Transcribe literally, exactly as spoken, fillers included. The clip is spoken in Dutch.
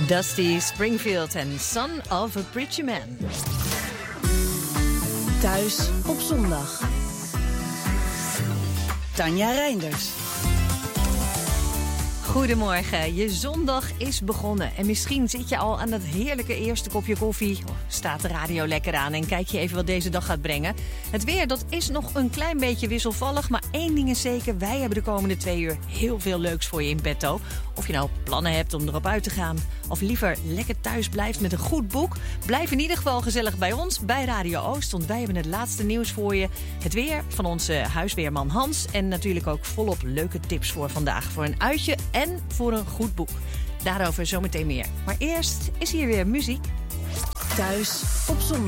Dusty Springfield en Son of a Preacher Man. Thuis op zondag. Tanja Reinders. Goedemorgen, je zondag is begonnen en misschien zit je al aan dat heerlijke eerste kopje koffie. Of staat de radio lekker aan en kijk je even wat deze dag gaat brengen. Het weer, dat is nog een klein beetje wisselvallig, maar één ding is zeker. Wij hebben de komende twee uur heel veel leuks voor je in petto. Of je nou plannen hebt om erop uit te gaan of liever lekker thuis blijft met een goed boek. Blijf in ieder geval gezellig bij ons, bij Radio Oost, want wij hebben het laatste nieuws voor je. Het weer van onze huisweerman Hans en natuurlijk ook volop leuke tips voor vandaag. Voor een uitje en voor een goed boek. Daarover zometeen meer. Maar eerst is hier weer muziek. Thuis op zondag.